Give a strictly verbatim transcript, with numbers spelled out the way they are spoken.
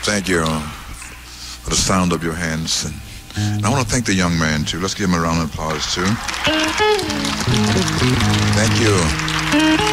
Thank you for the sound of your hands. And, and I want to thank the young man, too. Let's give him a round of applause, too. Thank you.